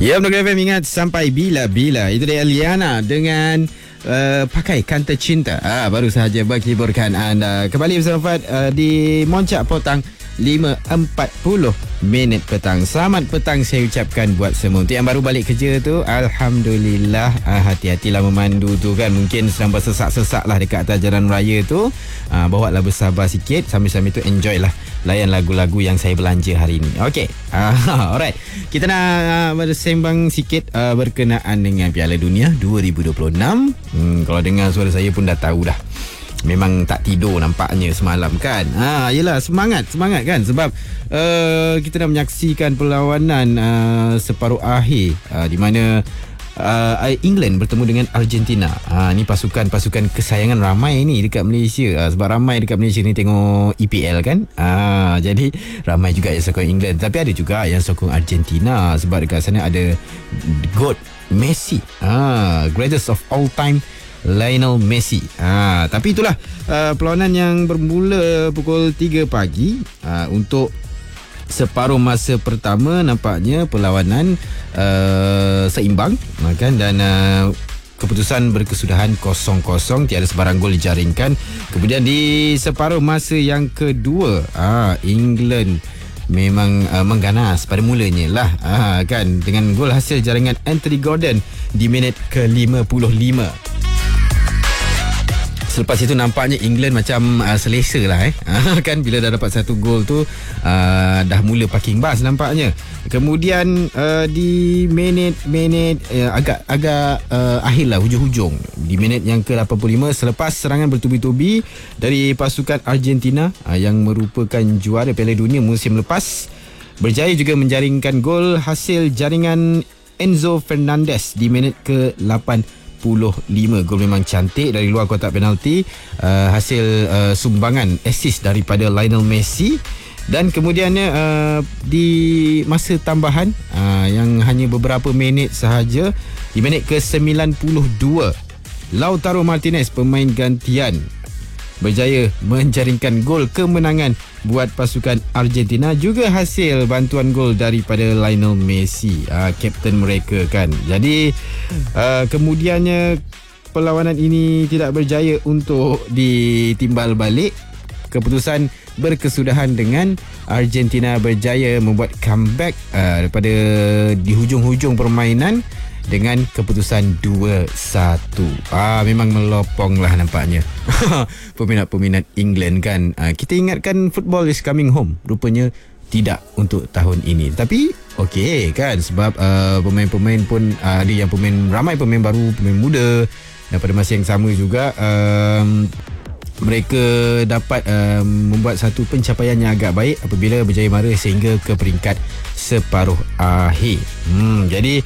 Ya, Mendengar FM, ingat sampai bila-bila. Itu dia Liana dengan Pakai Kanta Cinta. Baru sahaja menghiburkan anda. Kembali bersama Fad di Moncak Potang 5.40 minit petang. Selamat petang saya ucapkan buat semua. Untuk yang baru balik kerja tu, Alhamdulillah, hati-hatilah memandu tu kan. Mungkin sedang bersesak-sesak lah dekat atas jalan raya tu. Bawa lah bersabar sikit. Sambil-sambil tu enjoy lah layan lagu-lagu yang saya belanja hari ini. Okey. Alright. Kita nak bersembang sikit berkenaan dengan Piala Dunia 2026. Kalau dengar suara saya pun dah tahu dah. Memang tak tidur nampaknya semalam kan. Yelah, semangat kan. Sebab kita dah menyaksikan perlawanan separuh akhir di mana England bertemu dengan Argentina. Ni pasukan kesayangan ramai ni dekat Malaysia. Sebab ramai dekat Malaysia ni tengok EPL kan. Jadi ramai juga yang sokong England. Tapi ada juga yang sokong Argentina. Sebab dekat sana ada GOAT Messi, greatest of all time, Lionel Messi. Tapi itulah perlawanan yang bermula pukul 3 pagi. Untuk separuh masa pertama nampaknya perlawanan seimbang kan, dan keputusan berkesudahan 0-0, tiada sebarang gol dijaringkan. Kemudian di separuh masa yang kedua, England memang mengganas pada mulanya lah kan, dengan gol hasil jaringan Anthony Gordon di minit ke-55. Selepas itu nampaknya England macam selesa lah kan, bila dah dapat satu gol tu dah mula parking bus nampaknya. Kemudian di minit agak akhir lah, hujung-hujung di minit yang ke-85, selepas serangan bertubi-tubi dari pasukan Argentina yang merupakan juara Piala Dunia musim lepas, berjaya juga menjaringkan gol hasil jaringan Enzo Fernandez di minit ke-85. Gol memang cantik dari luar kotak penalti, hasil sumbangan assist daripada Lionel Messi. Dan kemudiannya di masa tambahan yang hanya beberapa minit sahaja, di minit ke-92, Lautaro Martinez, pemain gantian, berjaya menjaringkan gol kemenangan buat pasukan Argentina, juga hasil bantuan gol daripada Lionel Messi, kapten mereka kan. Jadi kemudiannya perlawanan ini tidak berjaya untuk ditimbal balik. Keputusan berkesudahan dengan Argentina berjaya membuat comeback daripada di hujung-hujung permainan dengan keputusan 2-1. Memang melopong lah nampaknya peminat-peminat England kan. Kita ingatkan football is coming home, rupanya tidak untuk tahun ini. Tapi okey kan, sebab pemain-pemain pun ada yang ramai pemain baru, pemain muda, dan pada masa yang sama juga mereka dapat membuat satu pencapaian yang agak baik apabila berjaya mara sehingga ke peringkat separuh akhir. Jadi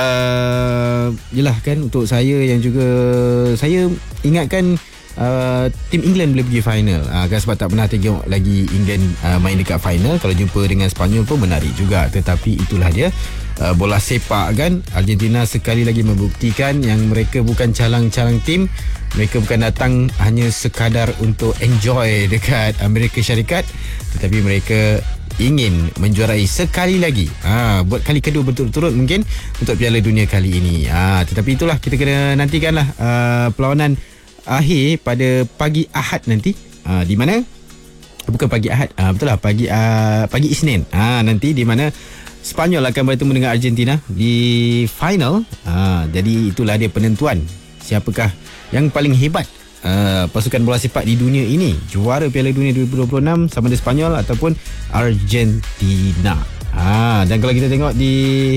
yelah kan, untuk saya yang juga saya ingatkan tim England boleh pergi final kan, sebab tak pernah tengok lagi England main dekat final. Kalau jumpa dengan Sepanyol pun menarik juga. Tetapi itulah dia, bola sepak kan. Argentina sekali lagi membuktikan yang mereka bukan calang-calang tim. Mereka bukan datang hanya sekadar untuk enjoy dekat Amerika Syarikat, tetapi mereka ingin menjuarai sekali lagi, buat kali kedua berturut-turut mungkin untuk Piala Dunia kali ini. Tetapi itulah, kita kena nantikanlah perlawanan akhir pada pagi Ahad nanti, di mana bukan pagi Ahad, betul lah, pagi Isnin nanti, di mana Sepanyol akan bertemu dengan Argentina di final. Jadi itulah dia penentuan siapakah yang paling hebat pasukan bola sepak di dunia ini, juara Piala Dunia 2026, sama ada Sepanyol ataupun Argentina. Dan kalau kita tengok di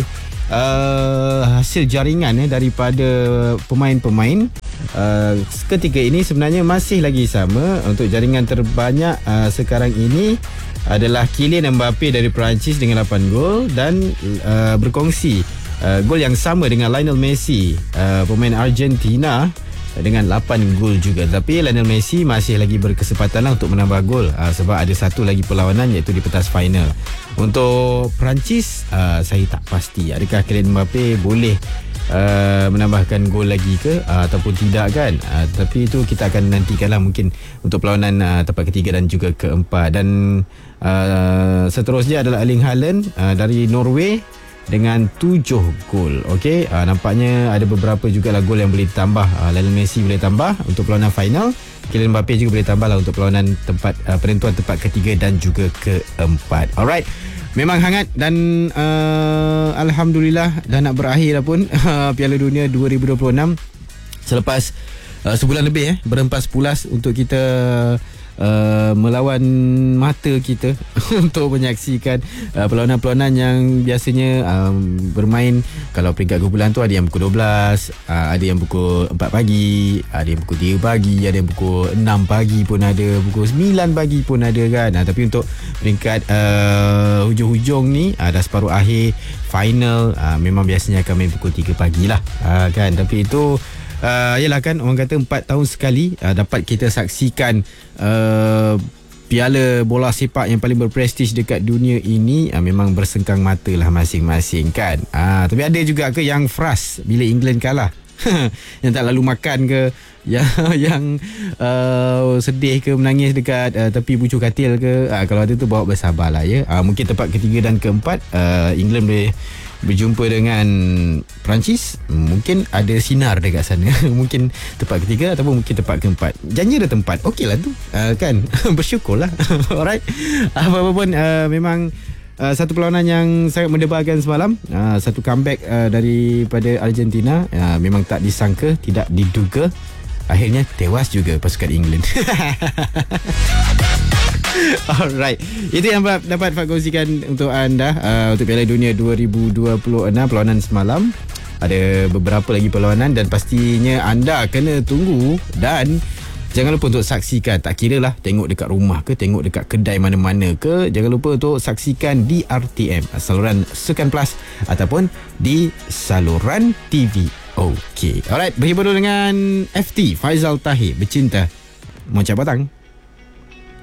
hasil jaringan daripada pemain-pemain ketika ini, sebenarnya masih lagi sama. Untuk jaringan terbanyak sekarang ini adalah Kylian Mbappe dari Perancis dengan 8 gol, dan berkongsi gol yang sama dengan Lionel Messi, pemain Argentina, dengan 8 gol juga. Tapi Lionel Messi masih lagi berkesempatan lah untuk menambah gol, sebab ada satu lagi perlawanan, iaitu di pentas final. Untuk Perancis, saya tak pasti adakah Kylian Mbappe boleh menambahkan gol lagi ke ataupun tidak kan. Tapi itu kita akan nantikanlah mungkin untuk perlawanan tempat ketiga dan juga keempat. Dan seterusnya adalah Erling Haaland dari Norway dengan 7 gol. Okey, nampaknya ada beberapa jugalah gol yang boleh ditambah. Lionel Messi boleh tambah untuk perlawanan final. Kylian Mbappe juga boleh tambah lah untuk perlawanan penentuan tempat ketiga dan juga keempat. Alright. Memang hangat dan Alhamdulillah dah nak berakhir dah pun Piala Dunia 2026 selepas sebulan lebih berempas pulas untuk kita melawan mata kita untuk menyaksikan perlawanan-perlawanan yang biasanya bermain. Kalau peringkat kumpulan tu ada yang pukul 12, ada yang pukul 4 pagi, ada yang pukul 3 pagi, ada yang pukul 6 pagi pun ada, pukul 9 pagi pun ada kan. Tapi untuk peringkat hujung-hujung ni dah separuh akhir final, memang biasanya akan main pukul 3 pagi lah kan. Tapi itu yalah kan, orang kata 4 tahun sekali dapat kita saksikan piala bola sepak yang paling berprestij dekat dunia ini. Memang bersengkang mata lah masing-masing kan. Tapi ada juga ke yang frust bila England kalah yang tak lalu makan ke, yang sedih ke, menangis dekat tepi pucuk katil ke. Kalau ada tu bawa bersabar lah ya. Mungkin tempat ketiga dan keempat England boleh berjumpa dengan Perancis, mungkin ada sinar dekat sana. Mungkin tempat ketiga ataupun mungkin tempat keempat. Janji ada tempat, okey lah tu kan. Bersyukurlah. Alright, apa-apa pun memang satu perlawanan yang sangat mendebarkan semalam. Satu comeback daripada Argentina, memang tak disangka, tidak diduga. Akhirnya tewas juga pasukan England. Alright, itu yang dapat Fat kongsikan untuk anda untuk Piala Dunia 2026 perlawanan semalam. Ada beberapa lagi perlawanan dan pastinya anda kena tunggu dan jangan lupa untuk saksikan. Tak kira lah tengok dekat rumah ke, tengok dekat kedai mana-mana ke, jangan lupa untuk saksikan di RTM, saluran Sukan Plus, ataupun di saluran TV. Okey, alright, berhibur dulu dengan FT Faizal Tahir, Bercinta Moncap Batang.